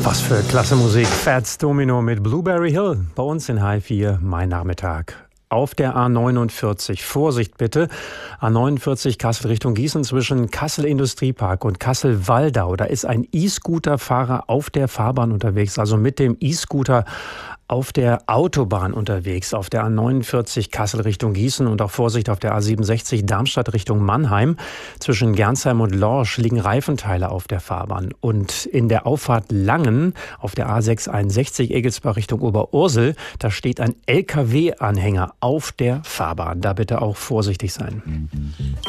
Was für klasse Musik. Fats Domino mit Blueberry Hill bei uns in H4, mein Nachmittag. Auf der A49, Vorsicht bitte, A49 Kassel Richtung Gießen zwischen Kassel Industriepark und Kassel-Waldau. Da ist ein E-Scooter-Fahrer auf der Fahrbahn unterwegs, also mit dem E-Scooter auf der Autobahn unterwegs, auf der A49 Kassel Richtung Gießen und auch Vorsicht auf der A67 Darmstadt Richtung Mannheim. Zwischen Gernsheim und Lorsch liegen Reifenteile auf der Fahrbahn. Und in der Auffahrt Langen auf der A661 Egelsbach Richtung Oberursel, da steht ein LKW-Anhänger auf der Fahrbahn. Da bitte auch vorsichtig sein.